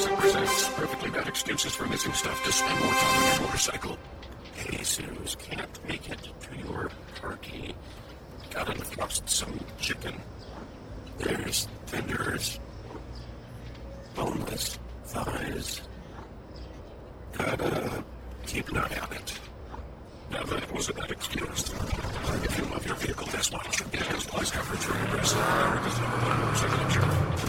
Present presents perfectly bad excuses for missing stuff to spend more time on your motorcycle. Jesus can't make it to your party. Gotta defrost some chicken. There's tenders. Boneless thighs. Gotta keep an eye on it. Now that was a bad excuse. If you love your vehicle this much, get Glass coverage for your rest of America's #1 motorcycle insurance.